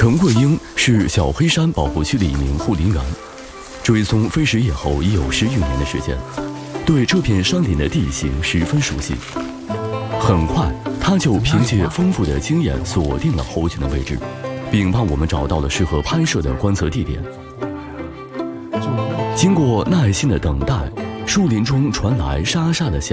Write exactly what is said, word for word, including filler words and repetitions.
陈桂英是小黑山保护区的一名护林员，追踪飞石野猴已有十余年的时间，对这片山林的地形十分熟悉。很快，他就凭借丰富的经验锁定了猴群的位置，并帮我们找到了适合拍摄的观测地点。经过耐心的等待，树林中传来沙沙的响。